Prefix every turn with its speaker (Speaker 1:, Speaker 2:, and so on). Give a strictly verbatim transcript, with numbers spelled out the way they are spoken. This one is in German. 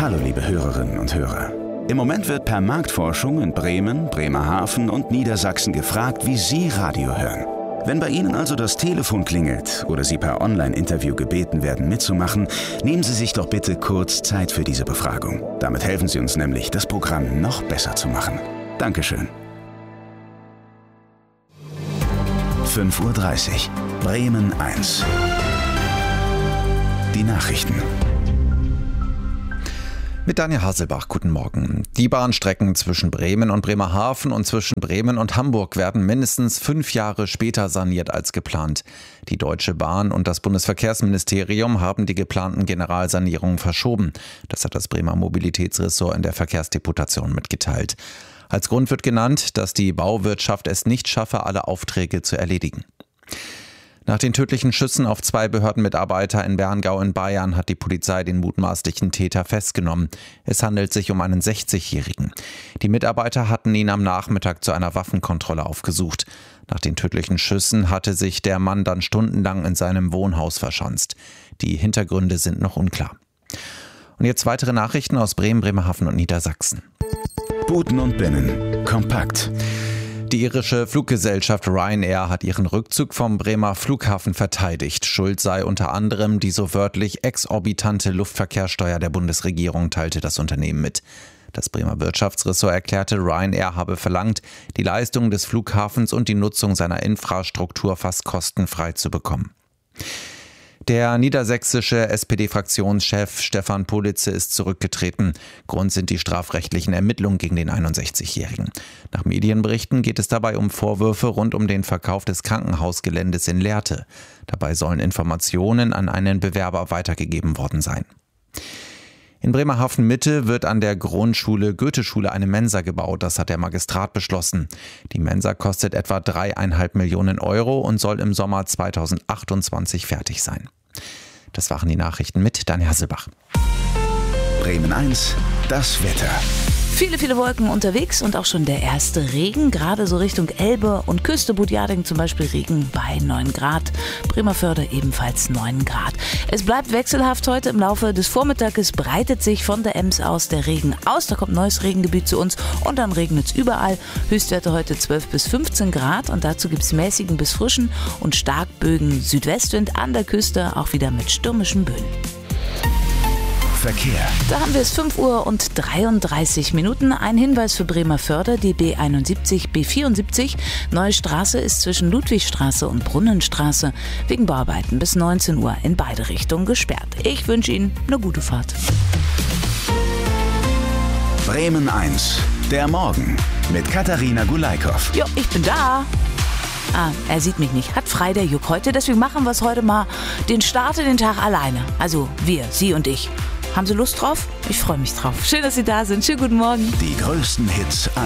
Speaker 1: Hallo liebe Hörerinnen und Hörer. Im Moment wird per Marktforschung in Bremen, Bremerhaven und Niedersachsen gefragt, wie Sie Radio hören. Wenn bei Ihnen also das Telefon klingelt oder Sie per Online-Interview gebeten werden mitzumachen, nehmen Sie sich doch bitte kurz Zeit für diese Befragung. Damit helfen Sie uns nämlich, das Programm noch besser zu machen. Dankeschön. fünf Uhr dreißig, Bremen eins. Die Nachrichten.
Speaker 2: Mit Daniel Haselbach, guten Morgen. Die Bahnstrecken zwischen Bremen und Bremerhaven und zwischen Bremen und Hamburg werden mindestens fünf Jahre später saniert als geplant. Die Deutsche Bahn und das Bundesverkehrsministerium haben die geplanten Generalsanierungen verschoben. Das hat das Bremer Mobilitätsressort in der Verkehrsdeputation mitgeteilt. Als Grund wird genannt, dass die Bauwirtschaft es nicht schaffe, alle Aufträge zu erledigen. Nach den tödlichen Schüssen auf zwei Behördenmitarbeiter in Berngau in Bayern hat die Polizei den mutmaßlichen Täter festgenommen. Es handelt sich um einen sechzigjährigen. Die Mitarbeiter hatten ihn am Nachmittag zu einer Waffenkontrolle aufgesucht. Nach den tödlichen Schüssen hatte sich der Mann dann stundenlang in seinem Wohnhaus verschanzt. Die Hintergründe sind noch unklar. Und jetzt weitere Nachrichten aus Bremen, Bremerhaven und Niedersachsen.
Speaker 1: Buten und Binnen. Kompakt.
Speaker 2: Die irische Fluggesellschaft Ryanair hat ihren Rückzug vom Bremer Flughafen verteidigt. Schuld sei unter anderem die so wörtlich exorbitante Luftverkehrssteuer der Bundesregierung, teilte das Unternehmen mit. Das Bremer Wirtschaftsressort erklärte, Ryanair habe verlangt, die Leistungen des Flughafens und die Nutzung seiner Infrastruktur fast kostenfrei zu bekommen. Der niedersächsische S P D-Fraktionschef Stefan Politze ist zurückgetreten. Grund sind die strafrechtlichen Ermittlungen gegen den einundsechzigjährigen. Nach Medienberichten geht es dabei um Vorwürfe rund um den Verkauf des Krankenhausgeländes in Lehrte. Dabei sollen Informationen an einen Bewerber weitergegeben worden sein. In Bremerhaven-Mitte wird an der Grundschule Goetheschule eine Mensa gebaut. Das hat der Magistrat beschlossen. Die Mensa kostet etwa dreieinhalb Millionen Euro und soll im Sommer zweitausendachtundzwanzig fertig sein. Das waren die Nachrichten mit Daniel Haselbach.
Speaker 1: Bremen eins, das Wetter.
Speaker 3: Viele, viele Wolken unterwegs und auch schon der erste Regen, gerade so Richtung Elbe und Küste. Budjading zum Beispiel Regen bei neun Grad, Bremerförde ebenfalls neun Grad. Es bleibt wechselhaft heute im Laufe des Vormittages, breitet sich von der Ems aus der Regen aus. Da kommt neues Regengebiet zu uns und dann regnet es überall. Höchstwerte heute zwölf bis fünfzehn Grad und dazu gibt es mäßigen bis frischen und Starkbögen Südwestwind an der Küste, auch wieder mit stürmischen Böen.
Speaker 1: Verkehr.
Speaker 3: Da haben wir es fünf Uhr und dreiunddreißig Minuten. Ein Hinweis für Bremerförde, die B einundsiebzig, B vierundsiebzig. Neue Straße ist zwischen Ludwigstraße und Brunnenstraße wegen Bauarbeiten bis neunzehn Uhr in beide Richtungen gesperrt. Ich wünsche Ihnen eine gute Fahrt.
Speaker 1: Bremen eins, der Morgen mit Katharina Gulaikow.
Speaker 3: Jo, ich bin da. Ah, er sieht mich nicht. Hat frei der Juck heute, deswegen machen wir es heute mal den Start in den Tag alleine. Also wir, Sie und ich. Haben Sie Lust drauf? Ich freue mich drauf. Schön, dass Sie da sind. Schönen guten Morgen.
Speaker 1: Die größten Hits